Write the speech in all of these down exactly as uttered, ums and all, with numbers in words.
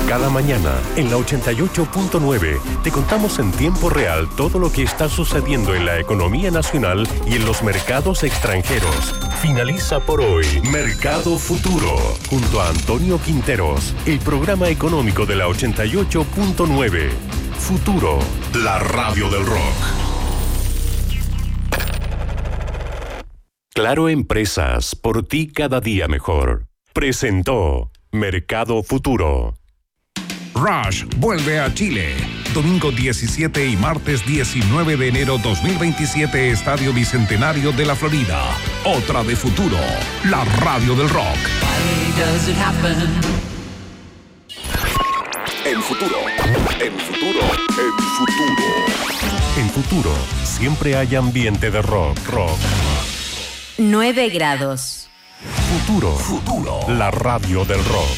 Cada mañana, en la ochenta y ocho punto nueve, te contamos en tiempo real todo lo que está sucediendo en la economía nacional y en los mercados extranjeros. Finaliza por hoy Mercado Futuro, junto a Antonio Quinteros, el programa económico de la ochenta y ocho punto nueve. Futuro, la radio del rock. Claro Empresas, por ti cada día mejor. Presentó Mercado Futuro. Rush vuelve a Chile. Domingo diecisiete y martes diecinueve de enero dos mil veintisiete, Estadio Bicentenario de la Florida. Otra de Futuro, la radio del rock. En Futuro, en Futuro, en Futuro. En Futuro, siempre hay ambiente de rock, rock. nueve grados. Futuro, Futuro, la radio del rock.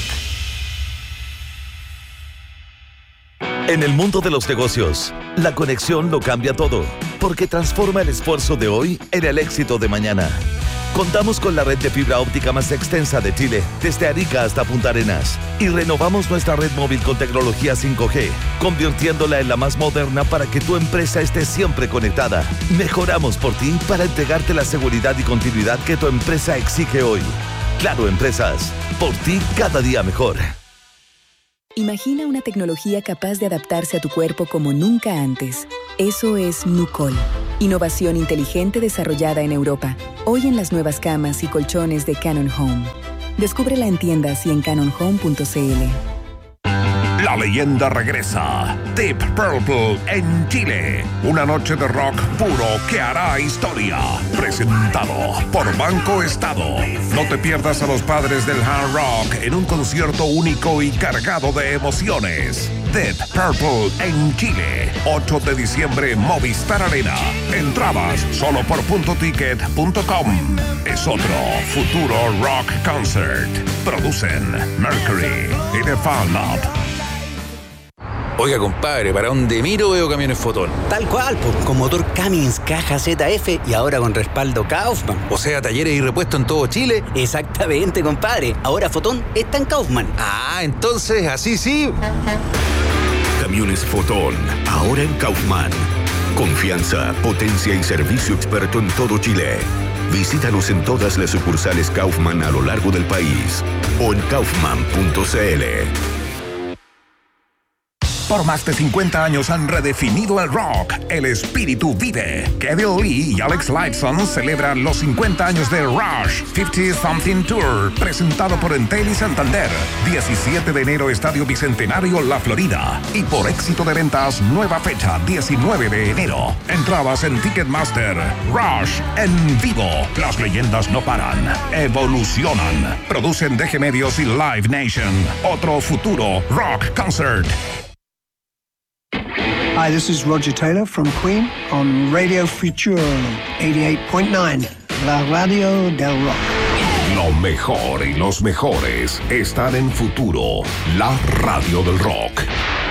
En el mundo de los negocios, la conexión lo cambia todo, porque transforma el esfuerzo de hoy en el éxito de mañana. Contamos con la red de fibra óptica más extensa de Chile, desde Arica hasta Punta Arenas, y renovamos nuestra red móvil con tecnología cinco G, convirtiéndola en la más moderna para que tu empresa esté siempre conectada. Mejoramos por ti para entregarte la seguridad y continuidad que tu empresa exige hoy. Claro Empresas, por ti cada día mejor. Imagina una tecnología capaz de adaptarse a tu cuerpo como nunca antes. Eso es Nucol. Innovación inteligente desarrollada en Europa. Hoy en las nuevas camas y colchones de Canon Home. Descúbrela en tiendas y en canon home punto c l. La leyenda regresa. Deep Purple en Chile. Una noche de rock puro que hará historia. Presentado por Banco Estado. No te pierdas a los padres del hard rock en un concierto único y cargado de emociones. Deep Purple en Chile. ocho de diciembre, Movistar Arena. Entradas solo por punto ticket punto com. Es otro Futuro Rock Concert. Producen Mercury y The Fan Lab. Oiga, compadre, para donde miro veo camiones Fotón. Tal cual, pues, con motor Cummins, caja Z F y ahora con respaldo Kaufman. O sea, talleres y repuestos en todo Chile. Exactamente, compadre. Ahora Fotón está en Kaufman. Ah, entonces, así sí. Camiones Fotón, ahora en Kaufman. Confianza, potencia y servicio experto en todo Chile. Visítanos en todas las sucursales Kaufman a lo largo del país o en kaufman punto c l. Por más de cincuenta años han redefinido el rock. El espíritu vive. Kevin Lee y Alex Lifeson celebran los cincuenta años de Rush cincuenta Something Tour, presentado por Entel y Santander. diecisiete de enero, Estadio Bicentenario, La Florida. Y por éxito de ventas, nueva fecha, diecinueve de enero. Entradas en Ticketmaster. Rush en vivo. Las leyendas no paran, evolucionan. Producen D G Medios y Live Nation. Otro Futuro Rock Concert. Hi, this is Roger Taylor from Queen on Radio Futuro eighty-eight point nine, la radio del rock. Lo mejor y los mejores están en Futuro, la radio del rock.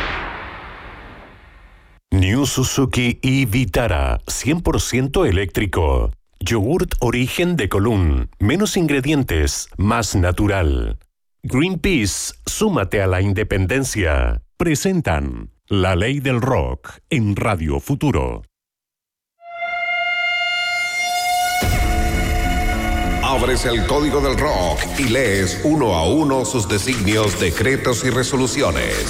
New Suzuki e-Vitara, cien por ciento eléctrico. Yogurt origen de Colún, menos ingredientes, más natural. Greenpeace, súmate a la independencia. Presentan La Ley del Rock en Radio Futuro. Abres el código del rock y lees uno a uno sus designios, decretos y resoluciones.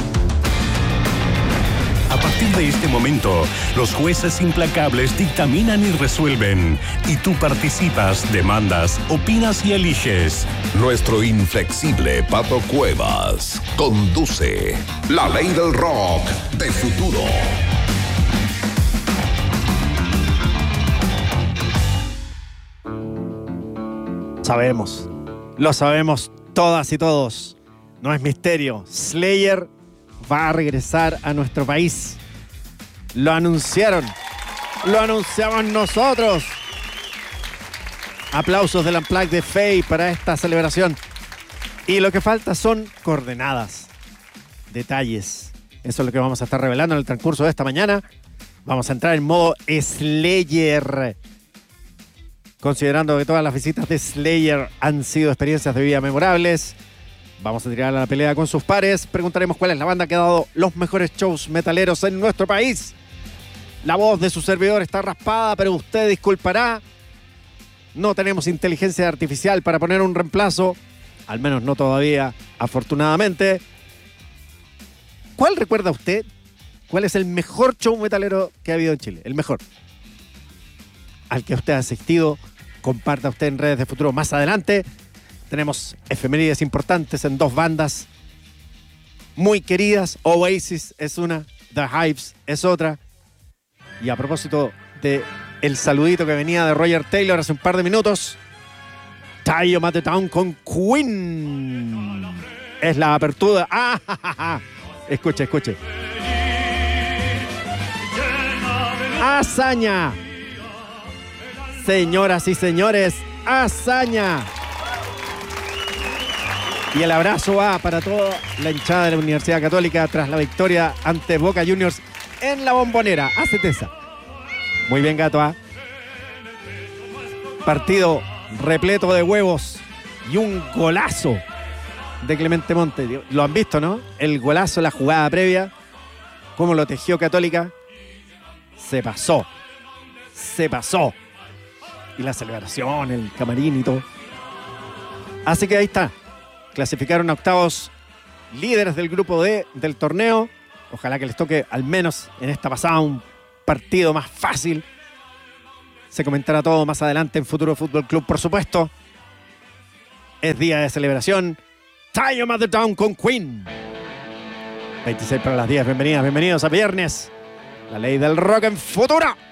A partir de este momento, los jueces implacables dictaminan y resuelven. Y tú participas, demandas, opinas y eliges. Nuestro inflexible Pato Cuevas conduce La Ley del Rock de Futuro. Sabemos, lo sabemos todas y todos. No es misterio. Slayer va a regresar a nuestro país. Lo anunciaron. Lo anunciamos nosotros. Aplausos del Unplugged de Faye para esta celebración. Y lo que falta son coordenadas, detalles. Eso es lo que vamos a estar revelando en el transcurso de esta mañana. Vamos a entrar en modo Slayer. Considerando que todas las visitas de Slayer han sido experiencias de vida memorables, Vamos a tirar a la pelea con sus pares. Preguntaremos cuál es la banda que ha dado los mejores shows metaleros en nuestro país. La voz de su servidor está raspada, pero usted disculpará. No tenemos inteligencia artificial para poner un reemplazo. Al menos no todavía, afortunadamente. ¿Cuál recuerda usted? ¿Cuál es el mejor show metalero que ha habido en Chile? El mejor. Al que usted ha asistido, comparta usted en redes de Futuro más adelante. Tenemos efemérides importantes en dos bandas muy queridas. Oasis es una, The Hives es otra. Y a propósito de el saludito que venía de Roger Taylor hace un par de minutos, Tie Em at the Town con Queen. Es la apertura. ¡Ah, ja, ja, ja! Escuche, escuche. ¡Hazaña! Señoras y señores, hazaña. Y el abrazo va para toda la hinchada de la Universidad Católica tras la victoria ante Boca Juniors en la Bombonera. Hace tesa. Muy bien, Gato. ¿eh? Partido repleto de huevos y un golazo de Clemente Monte. Lo han visto, ¿no? El golazo, la jugada previa. Cómo lo tejió Católica. Se pasó. Se pasó. Y la celebración, el camarín y todo. Así que ahí está. Clasificaron a octavos líderes del grupo D del torneo. Ojalá que les toque al menos en esta pasada un partido más fácil. Se comentará todo más adelante en Futuro Fútbol Club, por supuesto. Es día de celebración. Tie Em at the Town con Queen. veintiséis para las diez. Bienvenidas, bienvenidos a viernes. La ley del rock en Futuro.